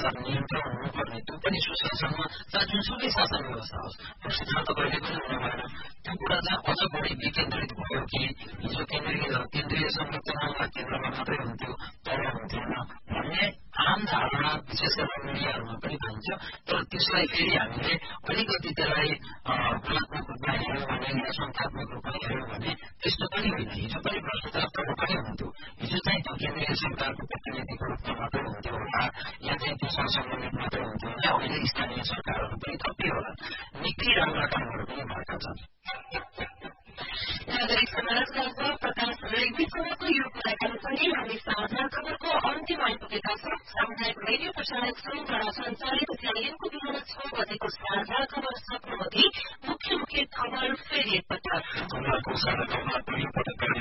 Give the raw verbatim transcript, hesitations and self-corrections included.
भ्रष्टाचार नियन्त्रण हुनुपर्ने त्यो पनि सुशासनमा चाहे जुनसुकै शासन व्यवस्था होस् भ्रष्टाचार त कहिले पनि हुन भएन त्यो कुरा चाहिँ अझ बढी विकेन्द्रित भयो कि हिजो केन्द्रीय केन्द्रीय संरचनामा केन्द्रमा मात्रै हुन्थ्यो तर हुन्थेन भन्ने आम धारणा विशेष गरेर मिडियाहरूमा पनि पाइन्छ तर त्यसलाई फेरि हामीले अलिकति त्यसलाई गुणात्मक रूपमा हेऱ्यौँ भने या सङ्ख्यात्मक रूपमा हेऱ्यौँ भने त्यस्तो पनि होइन हिजो पनि भ्रष्टाचार त पनि हुन्थ्यो हिजो चाहिँ त्यो केन्द्रीय सरकारको प्रतिनिधिको रूपमा मात्रै हुन्थ्यो होला या चाहिँ त्यो संसदीय मात्रै हुन्थ्यो होला अहिले स्थानीय सरकारहरू पनि थपियो होला निकै राम्रा कामहरू पनि भएका छन्। नागरिक समाजका प्रकाश रेग्मीसँगको यो कुराकानी पनि हामी साझा खबरको अन्तिम आइपुगेका छौं। सामुदायिक रेडियो प्रसारक संघद्वारा सञ्चालित सीआईएनको बिहान छ बजेको साझा खबर सत्रमध्ये मुख्य मुख्य खबर फेरि एकपटक साझा खबरमा पहिलो पटकका